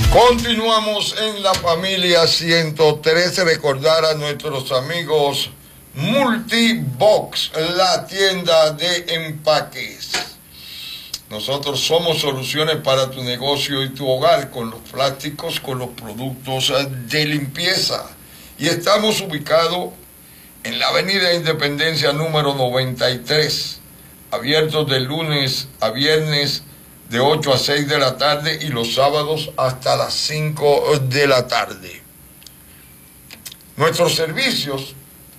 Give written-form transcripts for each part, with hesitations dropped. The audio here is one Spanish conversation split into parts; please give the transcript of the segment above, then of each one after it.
Continuamos en la familia 113. Recordar a nuestros amigos Multibox, la tienda de empaques. Nosotros somos soluciones para tu negocio y tu hogar con los plásticos, con los productos de limpieza. Y estamos ubicados en la Avenida Independencia número 93, abiertos de lunes a viernes de 8 a 6 de la tarde y los sábados hasta las 5 de la tarde. Nuestros servicios,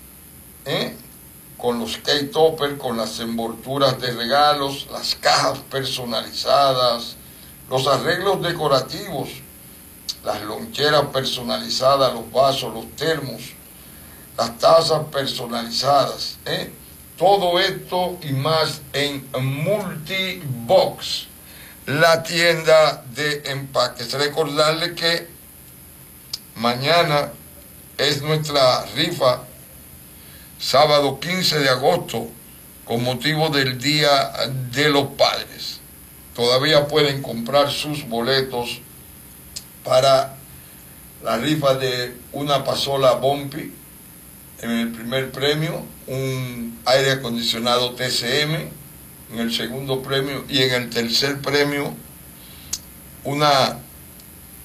con los K-Topper, con las envolturas de regalos, las cajas personalizadas, los arreglos decorativos, las loncheras personalizadas, los vasos, los termos, las tazas personalizadas, todo esto y más en Multibox, la tienda de empaques. Recordarle que mañana es nuestra rifa, sábado 15 de agosto, con motivo del Día de los Padres. Todavía pueden comprar sus boletos para la rifa de una pasola Bompi en el primer premio, un aire acondicionado TCM en el segundo premio y en el tercer premio una